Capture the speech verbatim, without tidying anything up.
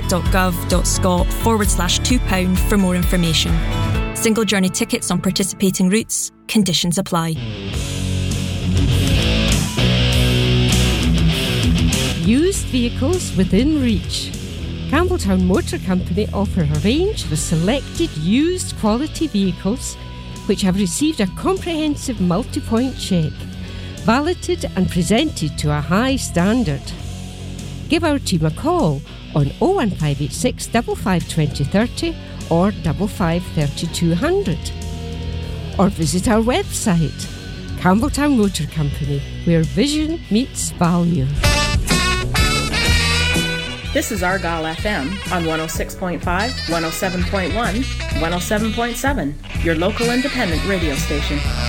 dot.gov.scot forward slash two pound for more information. Single journey tickets on participating routes. Conditions apply. Used vehicles within reach. Campbelltown Motor Company offer a range of selected used quality vehicles which have received a comprehensive multi-point check, validated and presented to a high standard. Give our team a call on oh one five eight six, five five two oh three oh or five five three two hundred. Or visit our website, Campbelltown Motor Company, where vision meets value. This is Argyle F M on one oh six point five, one oh seven point one, one oh seven point seven, your local independent radio station.